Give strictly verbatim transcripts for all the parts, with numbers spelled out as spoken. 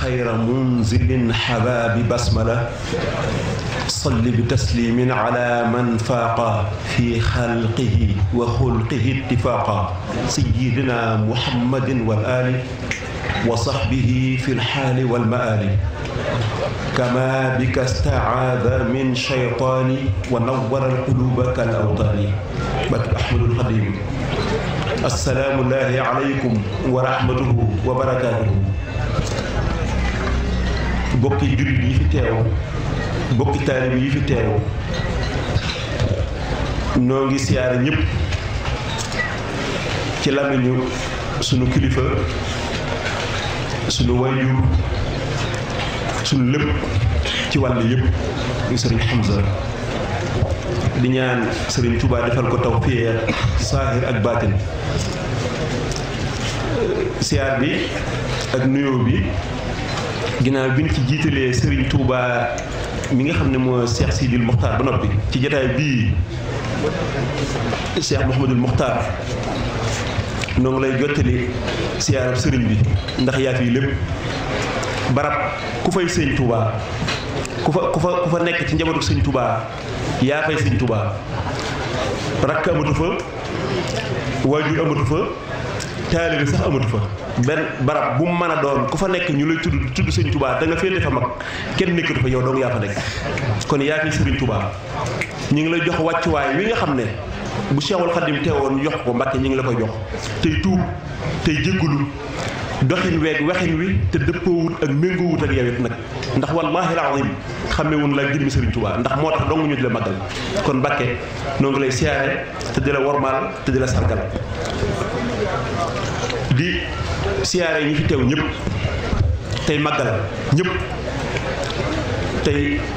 خير منزل حباب بسملة صل بتسليم على من فاق في خلقه وخلقه اتفاقا سيدنا محمد والآل وصحبه في الحال والمآل كما بك استعاذ من شيطان ونور القلوب كالأوطان بك أحمد الخديم السلام الله عليكم ورحمته وبركاته بوكي جولي yi fi teew bokki taalib yi fi teew noo ngi siyaare ñëpp ci lamiñu sunu kilifa sunu wayjur sunu lépp ci wàll yëpp muy sëriñ Hamza di ñaan sëriñ Touba defal ko tawfiq saahir ak baatin siyaar bi ak nuyoo bi ginnaaw bi ñu ci jiitalee sëriñ Touba mi nga xam ne moo Cheikh Sidil Mokhtar ba noppi ci jotaay bii Cheikh Mouhamadul Mokhtar noo ngi lay jottali siyaarab sëriñ bi ndax yaa fi lépp barab ku fay sëñ Touba ku fa ku fa ku fa nekk ci njabootu sëñ Touba yaa fay sëñ Touba rakk amatu fa waajur amatu fa taalibe sax amatu fa benn barab bu mu mën a doon ku fa nekk ñu lay tudd tudd sëñ Touba da nga féete fa mag kenn nekkatu fa yow dong yaa fa nekk kon yaa fi sëriñ Touba ñu ngi lay jox wàccuwaay wi nga xam ne bu Cheikhul Khadim teewoon jox ko Mbàkke ñu ngi la koy jox tey tuub tey jéggulu doxin weeg waxin wi te dëppoowut ak méngoowut ak yawit nag ndax wallahi alazim xamewun la jëmmi sëriñ Touba ndax moo tax dong ñu di la màggal kon Mbàkke noo ngi lay siyaare te di la wormaal te di la sargal di siyaare ñi fi teew ñëpp tey màggal ñëpp tey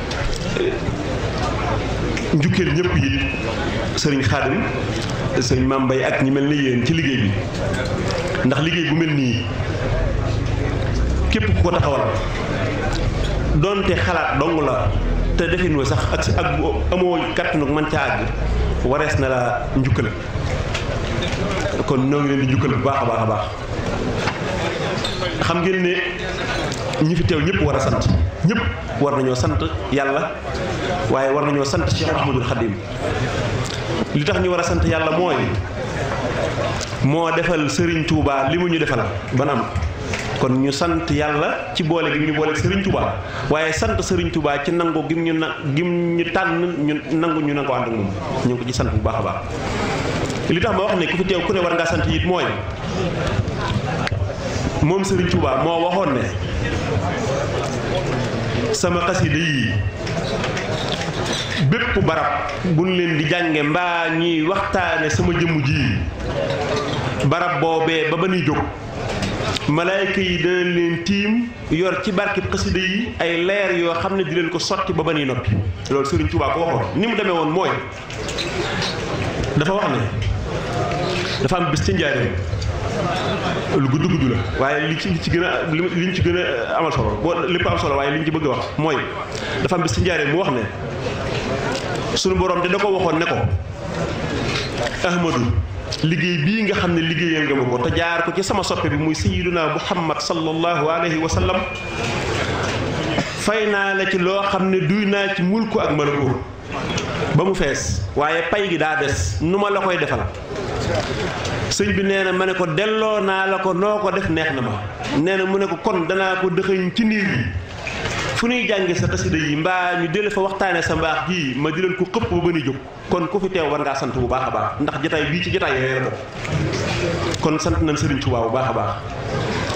njukkeel ñëpp yi sëriñ Xaadim sëriñ Maam Mbay ak ñi mel ni yéen ci liggéey bi ndax liggéey bu mel nii képp ku ko taxawal doonte xalaat dong la te defin wa sax ak ak bu amoo kàttanu man ca àgg warees na la njukkal kon noo ngi leen di njukkal bu baax a baax a baax xam ngeen ne ñi fi teew ñëpp war a sant ñëpp war nañoo sant yàlla waaye war nañoo sant Cheikh Ahmadul Khadim li tax ñu war a sant yàlla mooy moo defal Serigne Touba li mu ñu defal ba am kon ñu sant yàlla ci boole gi ñu boole Serigne Touba waaye sant Serigne Touba ci nangu gim ñu na gim ñu tànn ñu nangu ñu nangoo ànd ak moom ñu ngi ko ci sant bu baax a baax li tax ma wax ne ku fi teew ku ne war ngaa sant it mooy moom Serigne Touba moo waxoon ne sama xasida yi bépp barab buñ leen di jànge mbaa ñuy waxtaane sama jëmm ji barab boobee ba ba nuy jóg malaayka yi dana leen tiim yor ci barkib xasida yi ay leer yoo xam ne di leen ko sotti ba ba nuy noppi loolu Serigne Touba ko waxoon ni mu demee woon mooy dafa wax ne dafa am bis ci njaareem lu gudd gudd la waaye li ci li ci gën a li ñu ci gën a amal solo boo lépp am solo waaye li ñu ci bëgg a wax mooy dafa am bis ci njaareem mu wax ne sunu borom te da ko waxoon ne ko Ahmadu liggéey bii nga xam ne liggéeyal nga ma ko te jaar ko ci sama soppe bi muy sayyiduna Muhammad sallallahu alayhi wa sallam fay naa la ci loo xam ne duy naa ci mulku ak malaku ba mu fees waaye pay gi daa des nu ma la koy defal sëñ bi nee na ma ne ko delloo naa la ko noo ko def neex na ma nee na mu ne ko kon danaa ko dëxëñ ci niir yi fu ñuy jànge sa xasida yi mbaa ñu dele fa waxtaane sa mbaax gii ma di leen ko xëpp ba ba ni jóg kon ku fi teew war ngaa sant bu baax a baax ndax jotaay bii ci jotaay yooyu la bokk kon sant nañ Serigne Touba bu baax a baax